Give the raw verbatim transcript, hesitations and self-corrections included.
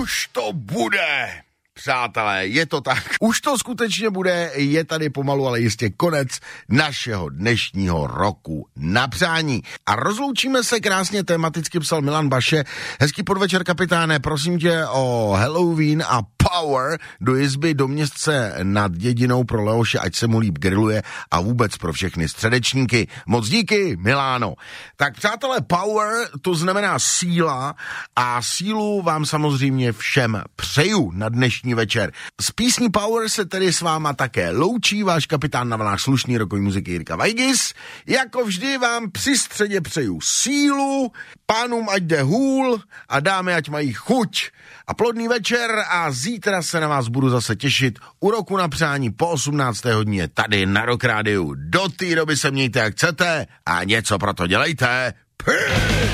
Už to bude, přátelé, je to tak. Už to skutečně bude, je tady pomalu, ale jistě konec našeho dnešního roku na přání. A rozloučíme se krásně, tematicky psal Milan Baše. Hezký podvečer, kapitáne, prosím tě o Halloween a Power do jizby do městce nad Dědinou pro Leoše, ať se mu líp grilluje a vůbec pro všechny středečníky. Moc díky, Miláno. Tak přátelé, Power, to znamená síla a sílu vám samozřejmě všem přeju na dnešní večer. S písní Power se tedy s váma také loučí váš kapitán na vlnách slušný rokový muziky Jirka Vajgis. Jako vždy vám při středě přeju sílu, pánům ať jde hůl a dámy ať mají chuť. A plodný večer a zítra se na vás budu zase těšit u roku na přání po osmnácté hodině tady na Rock Rádiu. Do té doby se mějte jak chcete a něco pro to dělejte. Pí!